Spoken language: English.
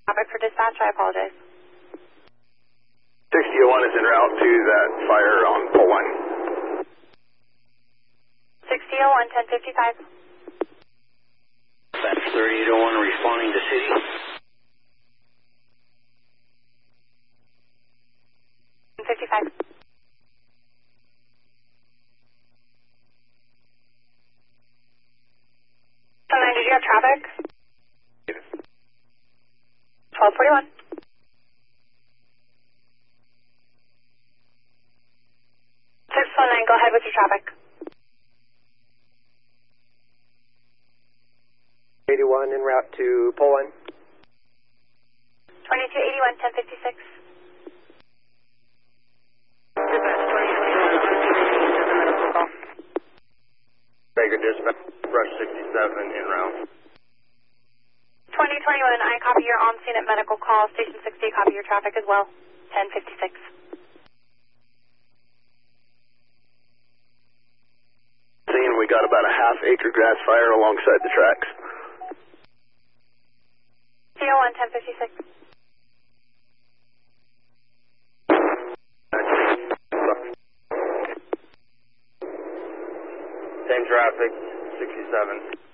Traffic for dispatch, I apologize. 6001 is en route to that fire on pole 1. 6001, 1055. That's 3801 responding to city. $55. So 9, did you have traffic? 1241. 619, go ahead with your traffic. 81 en route to pole 1. 2281, 1056. Baker dispatch, brush 67 en route. 2021, I copy your on scene at medical call. Station 60, copy your traffic as well. 1056. Seeing we got about a half-acre grass fire alongside the tracks. CO1, 1056. Same traffic, 67.